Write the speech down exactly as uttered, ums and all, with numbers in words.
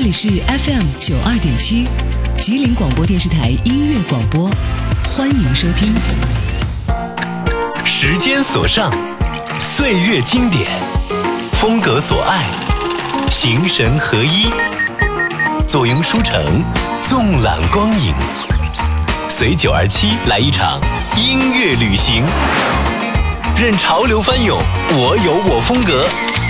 里是 F M 九二点七，吉林广播电视台音乐广播，欢迎收听。 时间所尚，岁月经典，风格所爱，形神合一，左拥书城，纵览光影，随九二七来一场音乐旅行，任潮流翻涌，我有我风格，